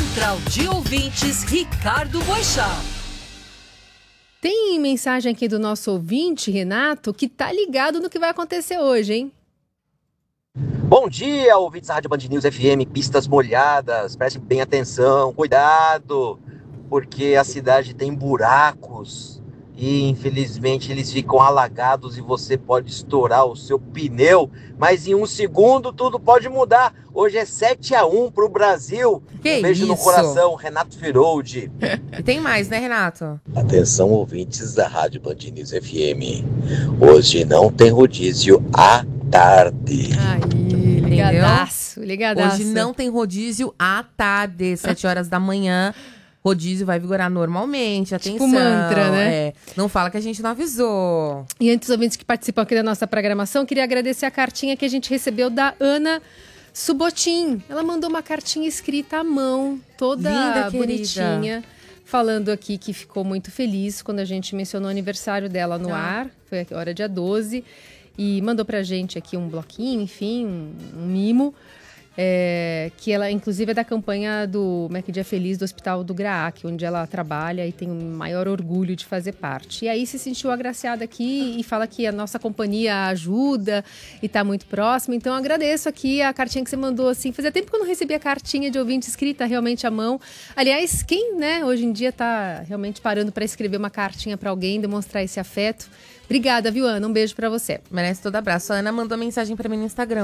Central de Ouvintes, Ricardo Boechat. Tem mensagem aqui do nosso ouvinte, Renato, que tá ligado no que vai acontecer hoje, hein? Bom dia, ouvintes da Rádio Band News FM, pistas molhadas, prestem bem atenção, cuidado, porque a cidade tem buracos e infelizmente eles ficam alagados e você pode estourar o seu pneu, mas em um segundo tudo pode mudar. Hoje é 7-1 pro Brasil. Que beijo no isso? coração, Renato Firoldi. E tem mais, né, Renato? Atenção, ouvintes da Rádio Band News FM. Hoje não tem rodízio à tarde. Aí, ligadaço. Hoje não tem rodízio à tarde, 7 horas da manhã. Rodízio vai vigorar normalmente, atenção. Tipo mantra, né? Não fala que a gente não avisou. E antes dos ouvintes que participam aqui da nossa programação, queria agradecer a cartinha que a gente recebeu da Ana Subotim. Ela mandou uma cartinha escrita à mão, toda linda, bonitinha, falando aqui que ficou muito feliz quando a gente mencionou o aniversário dela no ar. Foi agora dia 12. E mandou pra gente aqui um bloquinho, enfim, um mimo. Que ela, inclusive, é da campanha do Como é que Dia Feliz do Hospital do Graac, onde ela trabalha e tem o maior orgulho de fazer parte. E aí se sentiu agraciada aqui e fala que a nossa companhia ajuda e está muito próxima. Então, agradeço aqui a cartinha que você mandou, assim. Fazia tempo que eu não recebia cartinha de ouvinte escrita realmente à mão. Aliás, quem, né, hoje em dia está realmente parando para escrever uma cartinha para alguém, demonstrar esse afeto. Obrigada, viu, Ana? Um beijo para você. Merece todo abraço. A Ana mandou mensagem para mim no Instagram.